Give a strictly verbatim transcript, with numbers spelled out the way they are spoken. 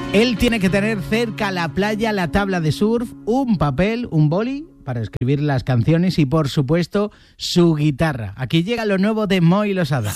Él tiene que tener cerca la playa, la tabla de surf, un papel, un boli para escribir las canciones y, por supuesto, su guitarra. Aquí llega lo nuevo de Moy Losada.